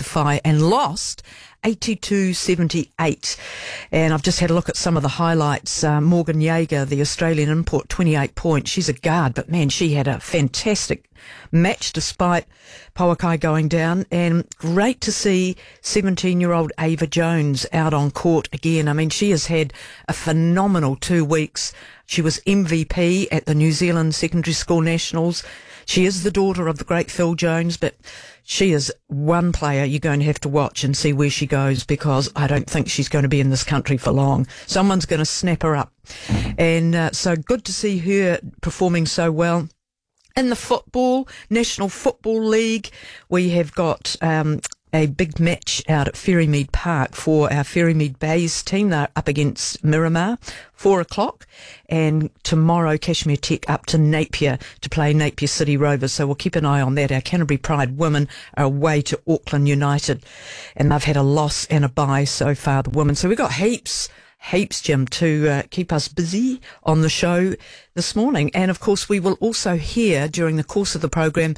qualify and lost 82-78. And I've just had a look at some of the highlights. Morgan Jaeger, the Australian import, 28 points. She's a guard, but man, she had a fantastic match despite Pauakai going down. And great to see 17-year-old Ava Jones out on court again. I mean, she has had a phenomenal 2 weeks. She was MVP at the New Zealand Secondary School Nationals. She is the daughter of the great Phil Jones, but she is one player you're going to have to watch and see where she goes, because I don't think she's going to be in this country for long. Someone's going to snap her up. And so good to see her performing so well. In the football, National Football League, we have got a big match out at Ferrymead Park for our Ferrymead Bays team. They're up against Miramar, 4:00. And tomorrow, Kashmir Tech up to Napier to play Napier City Rovers. So we'll keep an eye on that. Our Canterbury Pride women are away to Auckland United, and they've had a loss and a bye so far, the women. So we've got heaps, Jim, to keep us busy on the show this morning. And of course, we will also hear during the course of the program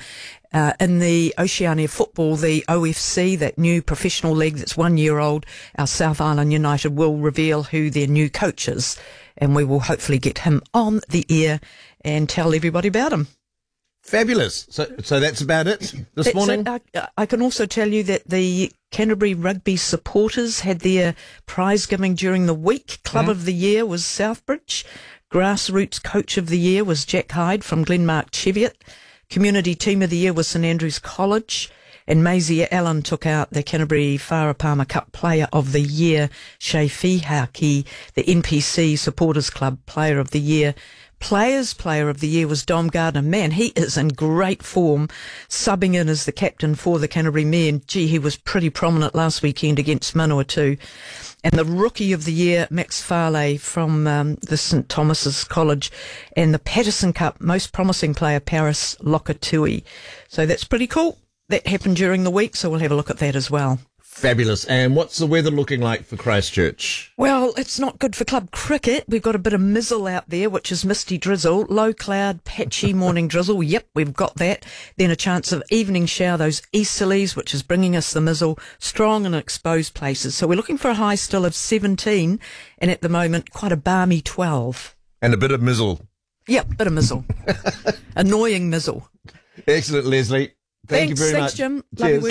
in the Oceania Football, the OFC, that new professional league that's 1 year old, our South Island United will reveal who their new coach is, and we will hopefully get him on the air and tell everybody about him. Fabulous. So that's about it this morning? I can also tell you that the Canterbury Rugby supporters had their prize giving during the week. Club of the Year was Southbridge. Grassroots Coach of the Year was Jack Hyde from Glenmark Cheviot. Community Team of the Year was St Andrews College. And Maisie Allen took out the Canterbury Farah Palmer Cup Player of the Year. Shea Fihaki, the NPC Supporters Club Player of the Year. Players Player of the Year was Dom Gardner. Man, he is in great form, subbing in as the captain for the Canterbury men. Gee, he was pretty prominent last weekend against Manawatu. And the Rookie of the Year, Max Farley from the St Thomas's College. And the Patterson Cup Most Promising Player, Paris Lokatui. So that's pretty cool. That happened during the week, so we'll have a look at that as well. Fabulous. And what's the weather looking like for Christchurch? Well, it's not good for club cricket. We've got a bit of mizzle out there, which is misty drizzle, low cloud, patchy morning drizzle. Yep, we've got that. Then a chance of evening shower, those easterlies, which is bringing us the mizzle, strong in exposed places. So we're looking for a high still of 17, and at the moment, quite a balmy 12. And a bit of mizzle. Yep, bit of mizzle. Annoying mizzle. Excellent, Leslie. Thank you very much. Thanks, Jim. Cheers.